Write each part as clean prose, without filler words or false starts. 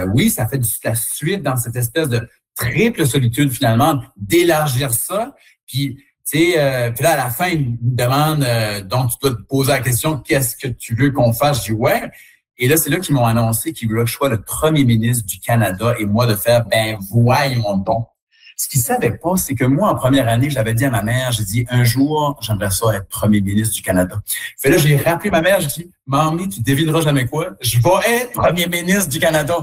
oui, ça fait la suite dans cette espèce de triple solitude, finalement, d'élargir ça. Puis, puis là, à la fin, il me demande, donc tu dois te poser la question, qu'est-ce que tu veux qu'on fasse? Je dis, ouais. Et là, c'est là qu'ils m'ont annoncé qu'ils voulaient que je sois le premier ministre du Canada et moi de faire, voyons donc. Ce qu'ils savaient pas, c'est que moi, en première année, j'avais dit à ma mère, j'ai dit, un jour, j'aimerais ça être premier ministre du Canada. Fait là, j'ai rappelé ma mère, j'ai dit, Mamie, tu devineras jamais quoi, je vais être premier ministre du Canada.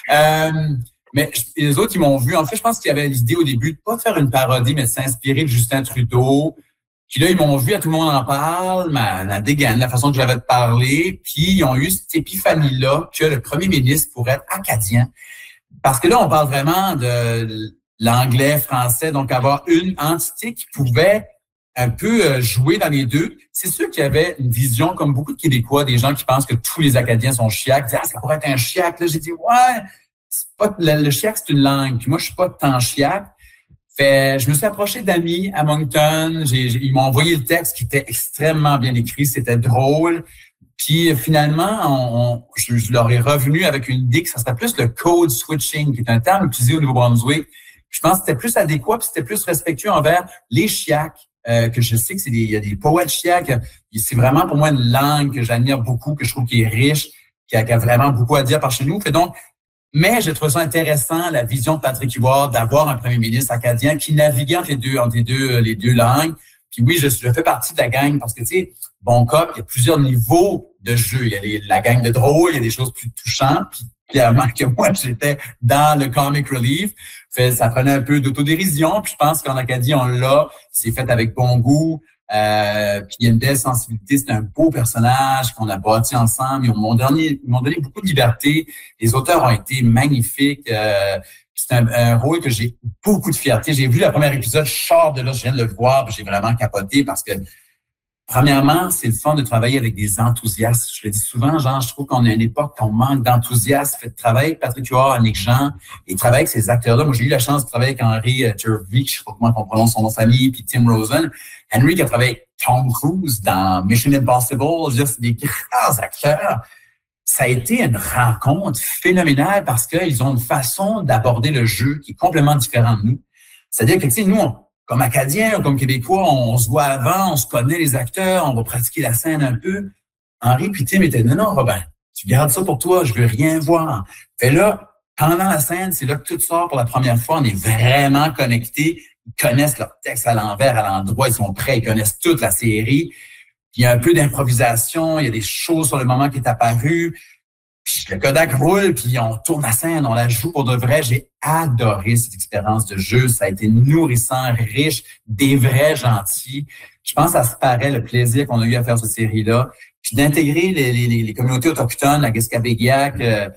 Mais les autres, ils m'ont vu. En fait, je pense qu'il y avait l'idée au début de pas faire une parodie, mais de s'inspirer de Justin Trudeau. Puis là, ils m'ont vu, à tout le monde en parle, la dégaine, la façon que j'avais de parler. Puis ils ont eu cette épiphanie-là que le premier ministre pourrait être acadien. Parce que là, on parle vraiment de l'anglais, français, donc avoir une entité qui pouvait un peu jouer dans les deux. C'est sûr qu'il y avait une vision, comme beaucoup de Québécois, des gens qui pensent que tous les Acadiens sont chiacs. Ils disent, ça pourrait être un chiac. Là, j'ai dit, ouais, c'est pas, le chiac, c'est une langue. Puis moi, je suis pas tant chiac. Fait, je me suis approché d'amis à Moncton. Ils m'ont envoyé le texte qui était extrêmement bien écrit. C'était drôle. Puis finalement, je leur ai revenu avec une idée que ça serait plus le code switching, qui est un terme utilisé au Nouveau-Brunswick. Je pense que c'était plus adéquat, puis c'était plus respectueux envers les chiacs, que je sais que il y a des poètes chiacs. C'est vraiment pour moi une langue que j'admire beaucoup, que je trouve qui est riche, qui a vraiment beaucoup à dire par chez nous. Fait donc, mais j'ai trouvé ça intéressant, la vision de Patrick Huard, d'avoir un premier ministre acadien qui naviguait entre les deux langues. Puis oui, je fais partie de la gang parce que, tu sais, Bon Cop, il y a plusieurs niveaux de jeu. Il y a la gang de drôle, il y a des choses plus touchantes. Puis clairement que moi, j'étais dans le comic relief. Fait, ça prenait un peu d'autodérision. Puis je pense qu'en Acadie, on l'a. C'est fait avec bon goût. Puis il y a une belle sensibilité. C'est un beau personnage qu'on a bâti ensemble. Ils m'ont donné beaucoup de liberté. Les auteurs ont été magnifiques. C'est un rôle que j'ai beaucoup de fierté. J'ai vu le premier épisode, je sors de là, je viens de le voir, puis j'ai vraiment capoté parce que, premièrement, c'est le fun de travailler avec des enthousiastes. Je le dis souvent, genre, je trouve qu'on a une époque qu'on manque d'enthousiasme. Fait de travailler avec Patrick Huard, Annick Jean, et travailler avec ces acteurs-là. Moi, j'ai eu la chance de travailler avec Henry Turvey, je sais pas comment on prononce son nom de famille, puis Tim Rosen. Henry qui a travaillé avec Tom Cruise dans Mission Impossible. Je veux dire, c'est des grands acteurs. Ça a été une rencontre phénoménale parce qu'ils ont une façon d'aborder le jeu qui est complètement différente de nous. C'est-à-dire que, tu sais, nous, comme Acadiens ou comme Québécois, on se voit avant, on se connaît les acteurs, on va pratiquer la scène un peu. Henri puis Tim étaient, non, Robin, tu gardes ça pour toi, je veux rien voir. Fait là, pendant la scène, c'est là que tout sort pour la première fois, on est vraiment connectés. Ils connaissent leur texte à l'envers, à l'endroit, ils sont prêts, ils connaissent toute la série. Il y a un peu d'improvisation, il y a des choses sur le moment qui est apparu. Puis le Kodak roule, puis on tourne la scène, on la joue pour de vrai. J'ai adoré cette expérience de jeu. Ça a été nourrissant, riche, des vrais gentils. Je pense que ça se paraît le plaisir qu'on a eu à faire cette série-là. Puis d'intégrer les communautés autochtones, la Gueskabéguac,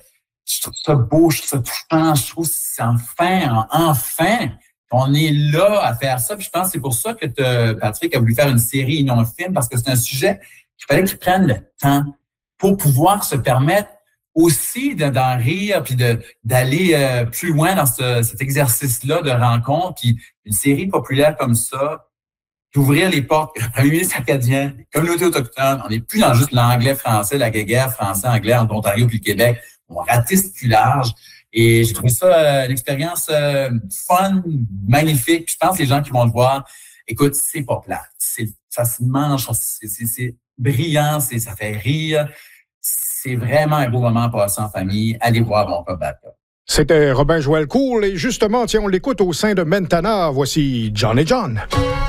je trouve ça beau, je trouve ça touchant, je trouve que c'est enfin, on est là à faire ça. Puis je pense que c'est pour ça que Patrick a voulu faire une série et non un film, parce que c'est un sujet qu'il fallait qu'il prenne le temps pour pouvoir se permettre aussi d'en rire, puis d'aller plus loin dans cet exercice-là de rencontre. Puis une série populaire comme ça, d'ouvrir les portes, le premier ministre acadien, les communautés autochtones, on n'est plus dans juste l'anglais-français, la guéguerre français-anglais entre l'Ontario puis le Québec. On ratisse plus large. Et j'ai trouvé ça une expérience fun, magnifique. Puis je pense que les gens qui vont le voir, écoute, c'est pas plat. Ça se mange, c'est brillant, ça fait rire. C'est vraiment un beau moment à passer en famille. Allez voir Bon Cop, Bad Cop. C'était Robin Joël Cool et justement, tiens, on l'écoute au sein de Mentana. Voici John et John.